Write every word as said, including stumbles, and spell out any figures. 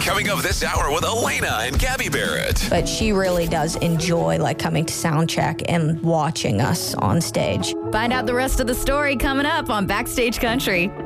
Coming up this hour with Elena and Gabby Barrett. But she really does enjoy like coming to sound check and watching us on stage. Find out the rest of the story coming up on Backstage Country.